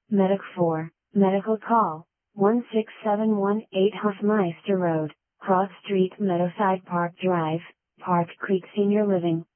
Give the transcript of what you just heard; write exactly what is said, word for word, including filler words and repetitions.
Medic four, medical call, one six seven one eight Hofmeister Road, Cross Street, Meadowside Park Drive, Park Creek Senior Living.